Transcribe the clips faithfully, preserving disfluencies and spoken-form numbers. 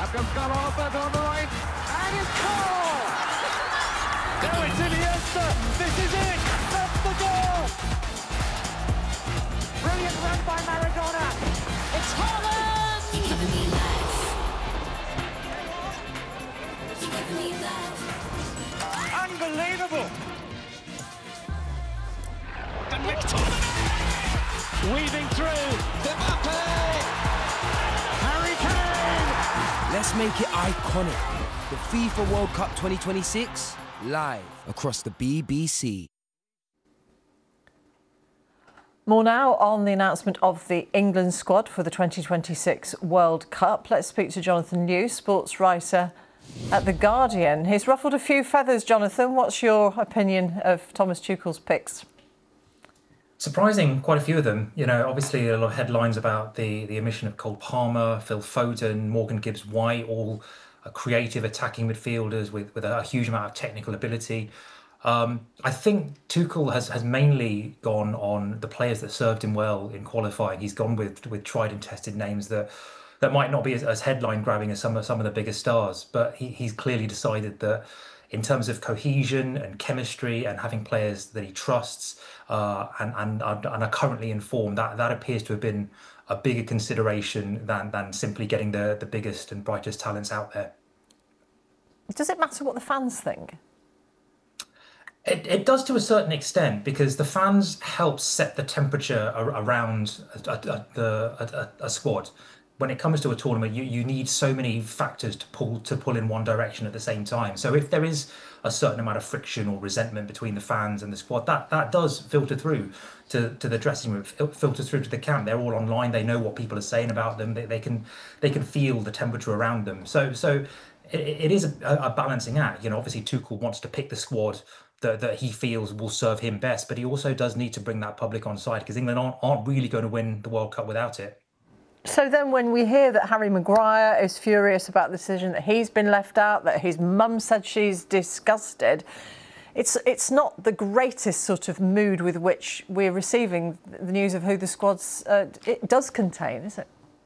Marcos Gallardo on the right, and it's goal! Now it's Iniesta, this is it, that's the goal! Brilliant run by Maradona, it's Haaland! You're giving me life. You're giving me life. Unbelievable! And McTominay! Weaving through, Mbappe! Harry Kane! Let's make it iconic. The FIFA World Cup twenty twenty-six, live across the B B C. More now on the announcement of the England squad for the twenty twenty-six World Cup. Let's speak to Jonathan New, sports writer at The Guardian. He's ruffled a few feathers, Jonathan. What's your opinion of Thomas Tuchel's picks? Surprising, quite a few of them. You know, obviously a lot of headlines about the, the omission of Cole Palmer, Phil Foden, Morgan Gibbs-White, all uh, creative attacking midfielders with, with a huge amount of technical ability. Um, I think Tuchel has, has mainly gone on the players that served him well in qualifying. He's gone with with tried and tested names that that might not be as, as headline grabbing as some of some of the biggest stars, but he, he's clearly decided that in terms of cohesion and chemistry and having players that he trusts uh, and, and and are currently informed, that that appears to have been a bigger consideration than than simply getting the the biggest and brightest talents out there. Does it matter what the fans think? It, it does to a certain extent, because the fans help set the temperature ar- around a, a, a, a, a squad. When it comes to a tournament, you, you need so many factors to pull to pull in one direction at the same time. So if there is a certain amount of friction or resentment between the fans and the squad, that, that does filter through to, to the dressing room, filter through to the camp. They're all online. They know what people are saying about them. They, they can they can feel the temperature around them. So so it, it is a, a balancing act. You know, obviously Tuchel wants to pick the squad that, that he feels will serve him best, but he also does need to bring that public on side, because England aren't, aren't really going to win the World Cup without it. So then when we hear that Harry Maguire is furious about the decision, that he's been left out, that his mum said she's disgusted, it's it's not the greatest sort of mood with which we're receiving the news of who the squad's uh, it does contain, is it?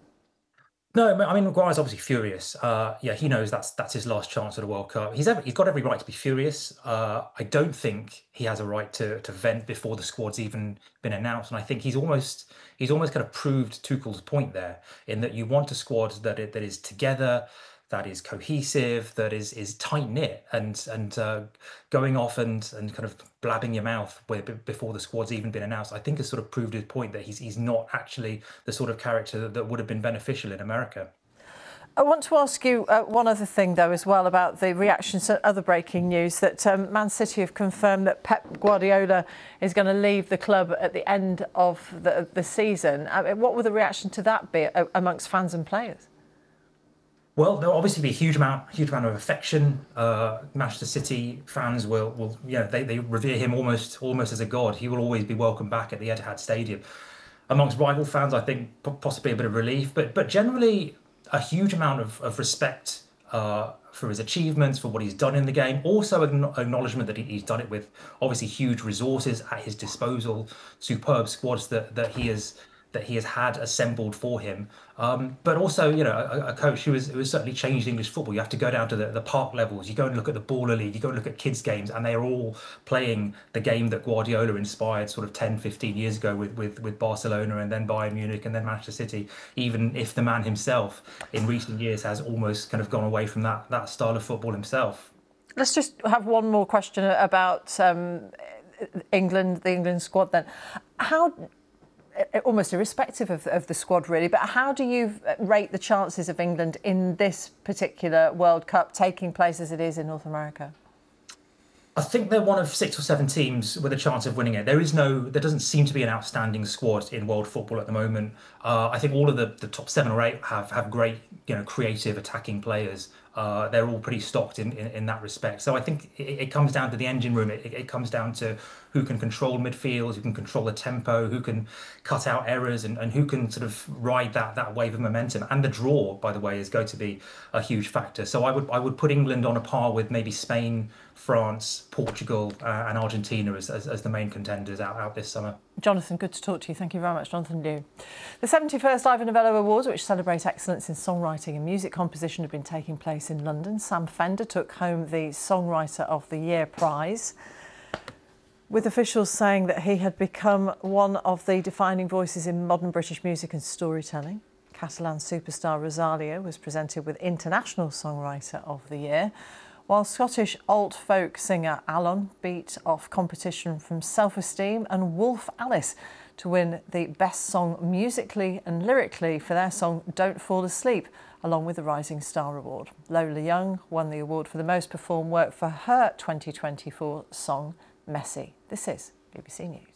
No, I mean, Maguire's obviously furious. Uh, yeah, he knows that's that's his last chance at the World Cup. He's ever, he's got every right to be furious. Uh, I don't think he has a right to to vent before the squad's even been announced. And I think he's almost he's almost kind of proved Tuchel's point there, in that you want a squad that that is together, that is cohesive, that is is tight knit, and and uh, going off and and kind of blabbing your mouth before the squad's even been announced, I think has sort of proved his point that he's he's not actually the sort of character that, that would have been beneficial in America. I want to ask you uh, one other thing, though, as well, about the reactions to other breaking news that um, Man City have confirmed that Pep Guardiola is going to leave the club at the end of the, the season. I mean, what will the reaction to that be amongst fans and players? Well, there'll obviously be a huge amount, huge amount of affection. Uh, Manchester City fans will, will, you know, they, they revere him almost, almost as a god. He will always be welcome back at the Etihad Stadium. Amongst rival fans, I think possibly a bit of relief, but but generally a huge amount of, of respect uh, for his achievements, for what he's done in the game. Also, acknowledgement that he, he's done it with obviously huge resources at his disposal, superb squads that that he has. that he has had assembled for him. Um, but also, you know, a, a coach who has, who has certainly changed English football. You have to go down to the, the park levels. You go and look at the Baller League. You go and look at kids' games, and they are all playing the game that Guardiola inspired sort of ten, fifteen years ago with, with, with Barcelona, and then Bayern Munich, and then Manchester City, even if the man himself in recent years has almost kind of gone away from that, that style of football himself. Let's just have one more question about um, England, the England squad then. How... almost irrespective of, of the squad, really, but how do you rate the chances of England in this particular World Cup taking place as it is in North America? I think they're one of six or seven teams with a chance of winning it. There is no, there doesn't seem to be an outstanding squad in world football at the moment. Uh, I think all of the, the top seven or eight have, have great, you know, creative attacking players. Uh, they're all pretty stocked in, in, in that respect. So I think it, it comes down to the engine room. It, it comes down to who can control midfield, who can control the tempo, who can cut out errors, and, and who can sort of ride that that wave of momentum. And the draw, by the way, is going to be a huge factor. So I would I would put England on a par with maybe Spain, France, Portugal, uh, and Argentina as, as as the main contenders out, out this summer. Jonathan, good to talk to you. Thank you very much, Jonathan Liu. The seventy-first Ivor Novello Awards, which celebrate excellence in songwriting and music composition, have been taking place in London. Sam Fender took home the Songwriter of the Year prize, with officials saying that he had become one of the defining voices in modern British music and storytelling. Catalan superstar Rosalia was presented with International Songwriter of the Year, while Scottish alt folk singer Alon beat off competition from Self-Esteem and Wolf Alice to win the Best Song musically and lyrically for their song Don't Fall Asleep, along with the Rising Star Award. Lola Young won the award for the most performed work for her twenty twenty-four song Messy. This is B B C News.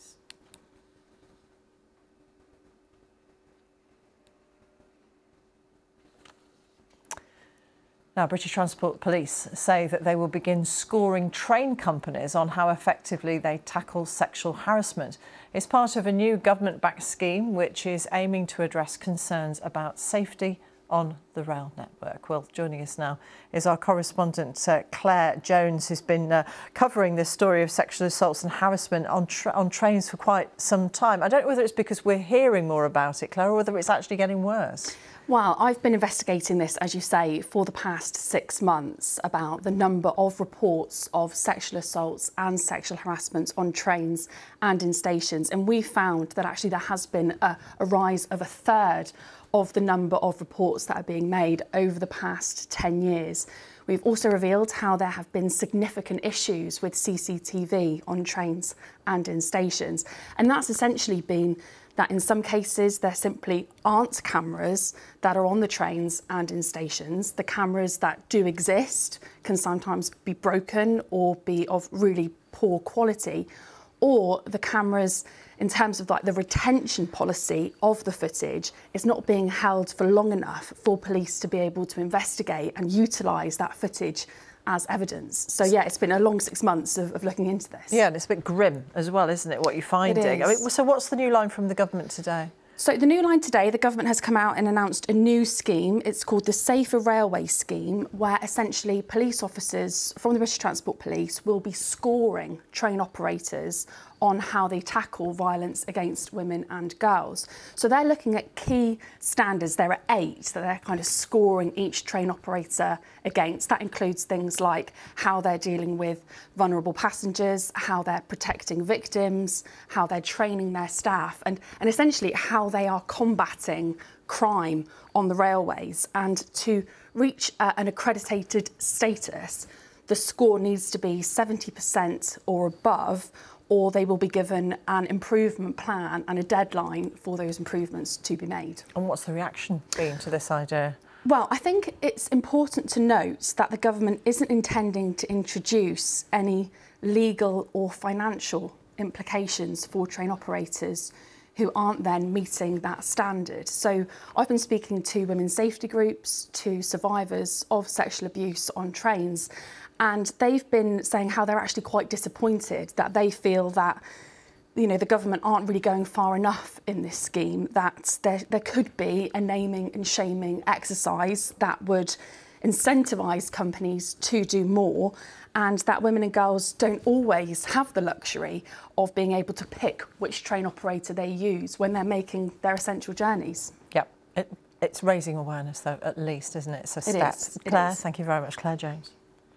Now, British Transport Police say that they will begin scoring train companies on how effectively they tackle sexual harassment. It's part of a new government-backed scheme which is aiming to address concerns about safety on the rail network. Well, joining us now is our correspondent uh, Claire Jones, who's been uh, covering this story of sexual assaults and harassment on, tra on trains for quite some time. I don't know whether it's because we're hearing more about it, Claire, or whether it's actually getting worse. Well, I've been investigating this, as you say, for the past six months about the number of reports of sexual assaults and sexual harassment on trains and in stations. And we found that actually there has been a, a rise of a third of the number of reports that are being made over the past ten years. We've also revealed how there have been significant issues with C C T V on trains and in stations. And that's essentially been that in some cases there simply aren't cameras that are on the trains and in stations. The cameras that do exist can sometimes be broken or be of really poor quality, or the cameras, in terms of like the retention policy of the footage, is not being held for long enough for police to be able to investigate and utilise that footage as evidence. So yeah, it's been a long six months of, of looking into this. Yeah, and it's a bit grim as well, isn't it, what you're finding? It is. I mean, so what's the new line from the government today? So the new line today, the government has come out and announced a new scheme. It's called the Safer Railway Scheme, where essentially police officers from the British Transport Police will be scoring train operators on how they tackle violence against women and girls. So they're looking at key standards. There are eight that they're kind of scoring each train operator against. That includes things like how they're dealing with vulnerable passengers, how they're protecting victims, how they're training their staff, and, and essentially how they are combating crime on the railways. And to reach uh, an accredited status, the score needs to be seventy percent or above, or they will be given an improvement plan and a deadline for those improvements to be made. And what's the reaction been to this idea? Well, I think it's important to note that the government isn't intending to introduce any legal or financial implications for train operators who aren't then meeting that standard. So I've been speaking to women's safety groups, to survivors of sexual abuse on trains, and they've been saying how they're actually quite disappointed that they feel that, you know, the government aren't really going far enough in this scheme, that there, there could be a naming and shaming exercise that would incentivise companies to do more, and that women and girls don't always have the luxury of being able to pick which train operator they use when they're making their essential journeys. Yep, it, it's raising awareness though, at least, isn't it? It's a It step. is, it Claire, is. thank you very much. Claire Jones.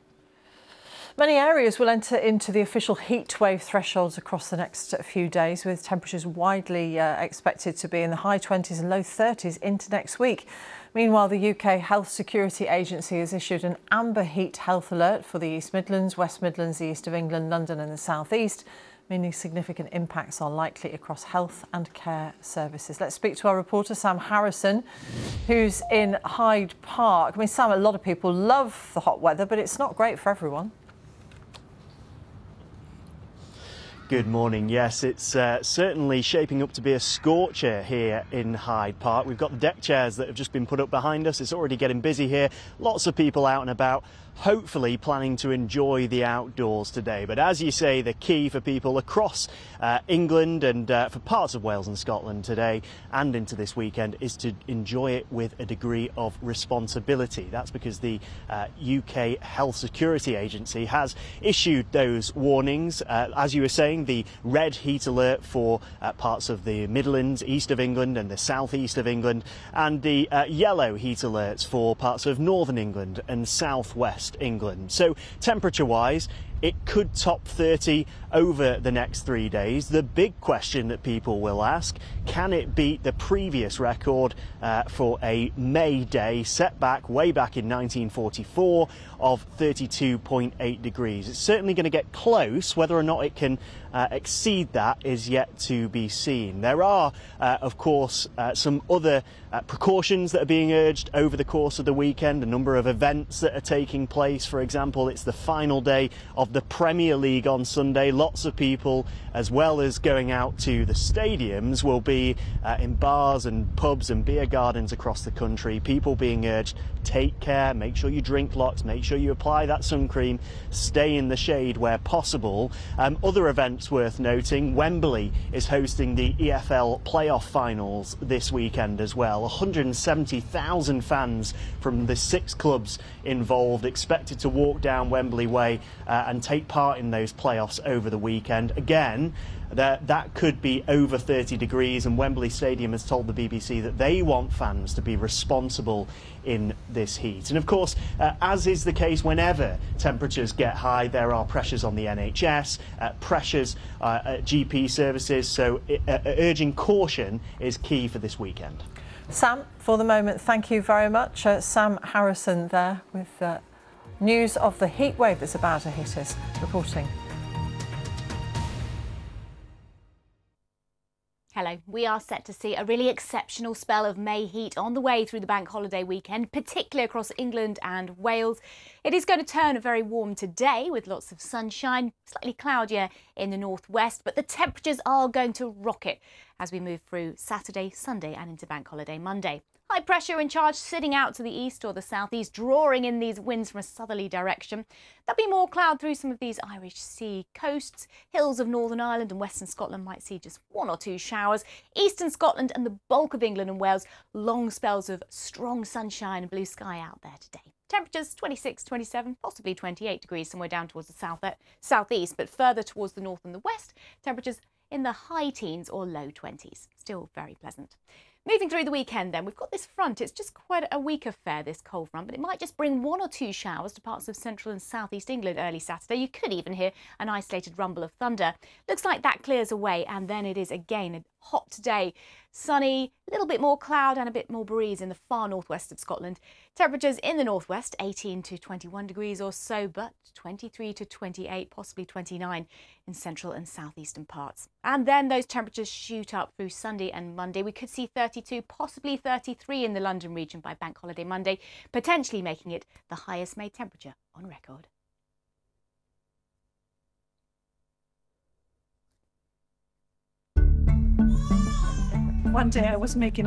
Many areas will enter into the official heat wave thresholds across the next few days, with temperatures widely uh, expected to be in the high twenties and low thirties into next week. Meanwhile, the U K Health Security Agency has issued an amber heat health alert for the East Midlands, West Midlands, the East of England, London and the South East, meaning significant impacts are likely across health and care services. Let's speak to our reporter, Sam Harrison, who's in Hyde Park. I mean, Sam, a lot of people love the hot weather, but it's not great for everyone. Good morning. Yes, it's uh, certainly shaping up to be a scorcher here in Hyde Park. We've got the deck chairs that have just been put up behind us. It's already getting busy here. Lots of people out and about, hopefully planning to enjoy the outdoors today. But as you say, the key for people across uh, England and uh, for parts of Wales and Scotland today and into this weekend is to enjoy it with a degree of responsibility. That's because the uh, U K Health Security Agency has issued those warnings. Uh, as you were saying, showing the red heat alert for uh, parts of the Midlands, east of England and the south east of England, and the uh, yellow heat alerts for parts of northern England and southwest England. So temperature-wise, it could top thirty over the next three days. The big question that people will ask, can it beat the previous record uh, for a May day set back way back in nineteen forty-four of thirty-two point eight degrees? It's certainly going to get close. Whether or not it can uh, exceed that is yet to be seen. There are, uh, of course, uh, some other uh, precautions that are being urged over the course of the weekend, a number of events that are taking place. For example, it's the final day of the Premier League on Sunday. Lots of people, as well as going out to the stadiums, will be uh, in bars and pubs and beer gardens across the country. People being urged, take care, make sure you drink lots, make sure you apply that sun cream, stay in the shade where possible. Um, other events worth noting, Wembley is hosting the E F L playoff finals this weekend as well. one hundred seventy thousand fans from the six clubs involved expected to walk down Wembley Way uh, and take part in those playoffs over the weekend. Again, that, that could be over thirty degrees, and Wembley Stadium has told the B B C that they want fans to be responsible in this heat. And of course, uh, as is the case whenever temperatures get high, there are pressures on the N H S, uh, pressures uh, at G P services, so uh, urging caution is key for this weekend. Sam, for the moment, thank you very much. Uh, Sam Harrison there with uh, news of the heat wave that's about to hit us, reporting. Hello. We are set to see a really exceptional spell of May heat on the way through the bank holiday weekend, particularly across England and Wales. It is going to turn very warm today with lots of sunshine, slightly cloudier in the northwest, but the temperatures are going to rocket as we move through Saturday, Sunday and into bank holiday Monday. High pressure in charge sitting out to the east or the southeast, drawing in these winds from a southerly direction. There'll be more cloud through some of these Irish Sea coasts. Hills of Northern Ireland and Western Scotland might see just one or two showers. Eastern Scotland and the bulk of England and Wales, long spells of strong sunshine and blue sky out there today. Temperatures twenty-six, twenty-seven, possibly twenty-eight degrees somewhere down towards the south, southeast, but further towards the north and the west, temperatures in the high teens or low twenties. Still very pleasant. Moving through the weekend then, we've got this front. It's just quite a weak affair, this cold front, but it might just bring one or two showers to parts of central and southeast England early Saturday. You could even hear an isolated rumble of thunder. Looks like that clears away, and then it is again a hot day. Sunny, a little bit more cloud and a bit more breeze in the far northwest of Scotland. Temperatures in the northwest, eighteen to twenty-one degrees or so, but twenty-three to twenty-eight, possibly twenty-nine in central and southeastern parts. And then those temperatures shoot up through Sunday and Monday. We could see thirty-two, possibly thirty-three in the London region by Bank Holiday Monday, potentially making it the highest May temperature on record. One day I was making